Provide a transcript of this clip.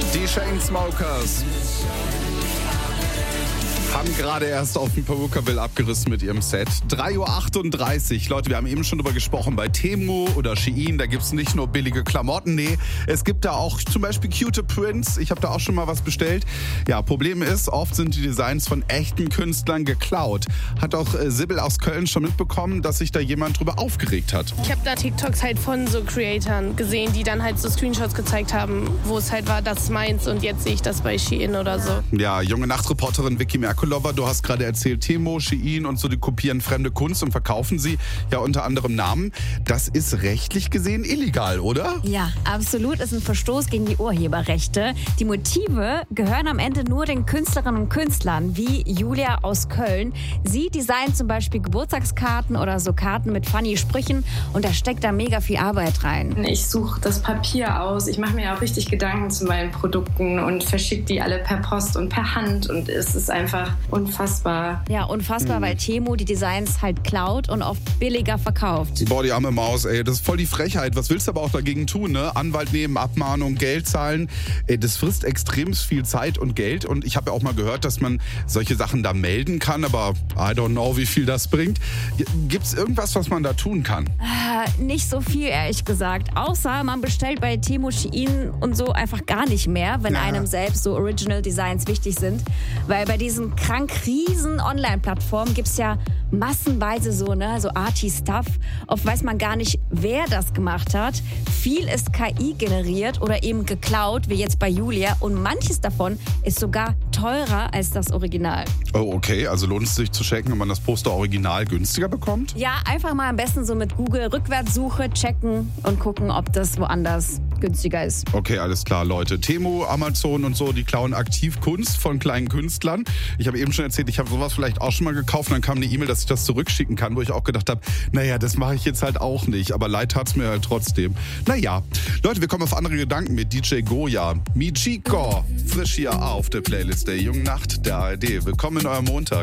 Die Chainsmokers haben gerade erst auf dem Pawukaville abgerissen mit ihrem Set. 3.38 Uhr. Leute, wir haben eben schon drüber gesprochen. Bei Temu oder Shein, da gibt es nicht nur billige Klamotten. Nee, es gibt da auch zum Beispiel cute Prints. Ich habe da auch schon mal was bestellt. Ja, Problem ist, oft sind die Designs von echten Künstlern geklaut. Hat auch Sibyl aus Köln schon mitbekommen, dass sich da jemand drüber aufgeregt hat. Ich habe da TikToks halt von so Creatoren gesehen, die dann halt so Screenshots gezeigt haben, wo es halt war, das ist meins und jetzt sehe ich das bei Shein oder so. Ja, junge Nachtreporterin Vicky Merkulova, du hast gerade erzählt, Temu, Shein und so, die kopieren fremde Kunst und verkaufen sie ja unter anderem Namen. Das ist rechtlich gesehen illegal, oder? Ja, absolut. Ist ein Verstoß gegen die Urheberrechte. Die Motive gehören am Ende nur den Künstlerinnen und Künstlern, wie Julia aus Köln. Sie designt zum Beispiel Geburtstagskarten oder so Karten mit funny Sprüchen und da steckt da mega viel Arbeit rein. Ich suche das Papier aus. Ich mache mir auch richtig Gedanken zu meinen Produkten und verschicke die alle per Post und per Hand und es ist einfach unfassbar. Ja, unfassbar, weil Temu die Designs halt klaut und oft billiger verkauft. Boah, die arme Maus, ey, das ist voll die Frechheit. Was willst du aber auch dagegen tun, ne? Anwalt nehmen, Abmahnung, Geld zahlen. Ey, das frisst extrem viel Zeit und Geld. Und ich habe ja auch mal gehört, dass man solche Sachen da melden kann, aber I don't know, wie viel das bringt. Gibt's irgendwas, was man da tun kann? Nicht so viel, ehrlich gesagt. Außer man bestellt bei Temu, Shein und so einfach gar nicht mehr, wenn einem selbst so Original Designs wichtig sind. Weil bei diesen krank riesen Online-Plattformen gibt es ja massenweise so Arty-Stuff. Oft weiß man gar nicht, wer das gemacht hat. Viel ist KI generiert oder eben geklaut, wie jetzt bei Julia. Und manches davon ist sogar teurer als das Original. Oh, okay. Also lohnt es sich zu checken, ob man das Poster original günstiger bekommt? Ja, einfach mal am besten so mit Google Rückwärtssuche checken und gucken, ob das woanders günstiger ist. Okay, alles klar, Leute. Temu, Amazon und so, die klauen aktiv Kunst von kleinen Künstlern. Ich habe eben schon erzählt, ich habe sowas vielleicht auch schon mal gekauft und dann kam eine E-Mail, dass ich das zurückschicken kann, wo ich auch gedacht habe, naja, das mache ich jetzt halt auch nicht, aber leid tat's mir halt trotzdem. Naja, Leute, wir kommen auf andere Gedanken mit DJ Goya. Michiko, frisch hier auf der Playlist der Jungen Nacht der ARD. Willkommen in eurem Montag.